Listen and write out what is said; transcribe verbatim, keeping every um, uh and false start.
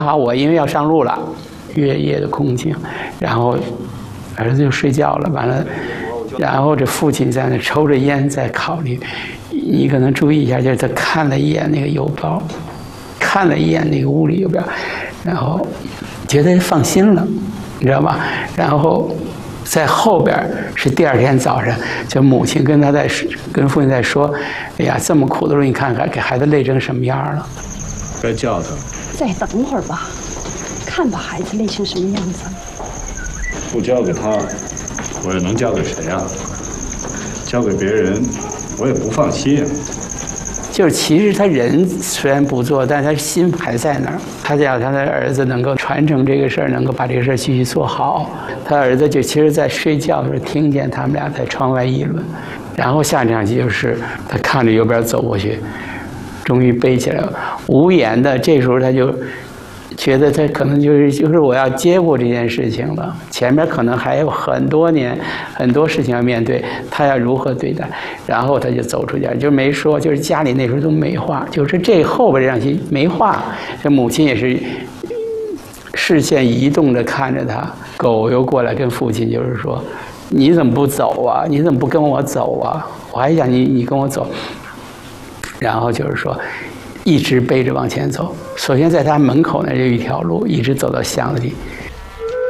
好，我因为要上路了，月夜的空境，然后儿子就睡觉了，完了，然后这父亲在那抽着烟在考虑。你可能注意一下，就是他看了一眼那个邮包，看了一眼那个屋里邮票，然后觉得放心了，你知道吧？然后在后边是第二天早上，就母亲跟他在跟父亲在说：“哎呀，这么苦的路，你看看，给孩子累成什么样了。” 该叫他。 再等会儿吧，看把孩子累成什么样子。 不交给他，我又能交给谁啊？交给别人，我也不放心啊。 就是其实他人虽然不做，但他心还在那儿。他想他的儿子能够传承这个事儿，能够把这个事儿继续做好。他儿子就其实在睡觉的时候听见他们俩在窗外议论，然后下场戏就是他看着右边走过去，终于背起来了，无言的。这时候他就觉得他可能就是就是我要接过这件事情了，前面可能还有很多年很多事情要面对，他要如何对待？然后他就走出去，就没说，就是家里那时候都没话，就是这后边这场戏没话，这母亲也是视线移动着看着他，狗又过来跟父亲就是说：“你怎么不走啊？你怎么不跟我走啊？我还想你你跟我走。”然后就是说。一直背着往前走，首先在他门口那就一条路，一直走到巷子里，